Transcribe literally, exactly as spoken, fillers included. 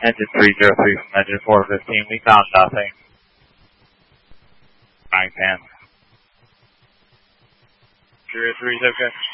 Engine three zero three from engine four fifteen, we found nothing. Frying pan. zero three is okay.